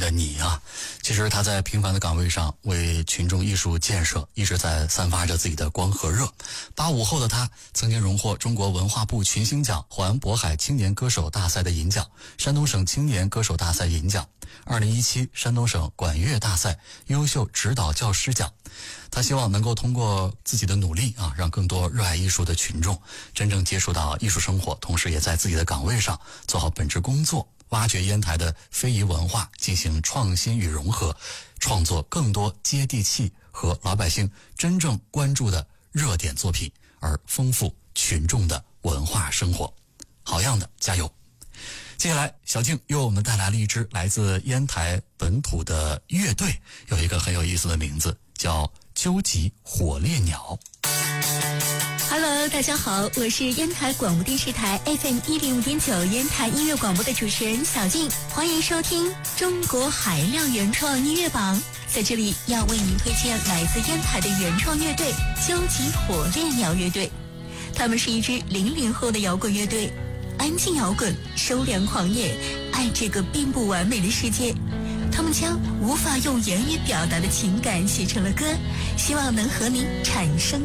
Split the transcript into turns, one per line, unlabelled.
的你啊。其实他在平凡的岗位上为群众艺术建设一直在散发着自己的光和热。85后的他曾经荣获中国文化部群星奖、环渤海青年歌手大赛的银奖、山东省青年歌手大赛银奖、2017山东省管乐大赛优秀指导教师奖。他希望能够通过自己的努力啊，让更多热爱艺术的群众真正接触到艺术生活，同时也在自己的岗位上做好本职工作，挖掘烟台的非遗文化，进行创新与融合，创作更多接地气和老百姓真正关注的热点作品，而丰富群众的文化生活。好样的，加油！接下来小静又为我们带来了一支来自烟台本土的乐队，有一个很有意思的名字，叫究极火烈鸟。
Hello， 大家好，我是烟台广播电视台 FM105.9 烟台音乐广播的主持人小静，欢迎收听中国海量原创音乐榜。在这里要为您推荐来自烟台的原创乐队究极火烈鸟乐队。他们是一支00后的摇滚乐队，安静摇滚，收敛狂野，爱这个并不完美的世界。他们将无法用言语表达的情感写成了歌，希望能和您产生